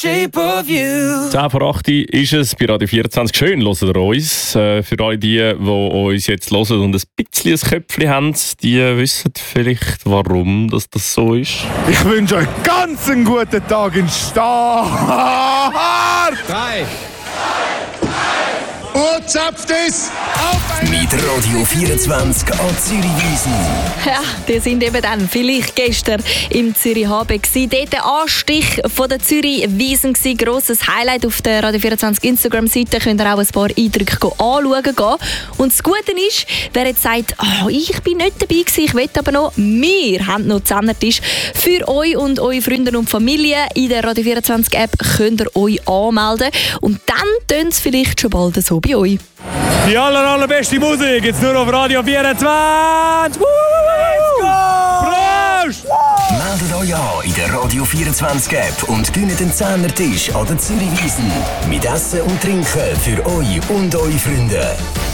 Shape of You. 10 vor 8 ist es bei Radio 24. Schön, hört ihr uns. Für alle die uns jetzt hören und ein bisschen ein Köpfchen haben, die wissen vielleicht, warum das so ist. Ich wünsche euch ganz einen guten Tag in Start. 3. Und zapft es auf Mit Radio 24 an Zürich-Wiesen. Ja, die sind eben dann vielleicht gestern im Zürich HB gsi. Dort der Anstich von der Zürich-Wiesen gsi. Grosses Highlight auf der Radio 24 Instagram-Seite. Könnt ihr auch ein paar Eindrücke anschauen gehen. Und das Gute ist, wer jetzt sagt, ich bin nicht dabei gewesen, ich will aber noch, wir haben noch Zehnertisch für euch und eure Freunde und Familie. In der Radio 24 App könnt ihr euch anmelden. Und dann tönt es vielleicht schon bald so bei euch. Die allerbeste Musik jetzt nur auf Radio 24. Let's go! Prost! Meldet euch an in der Radio 24 App und gönnt den Zehnertisch an der Zürich-Wiesen. Mit Essen und Trinken für euch und eure Freunde.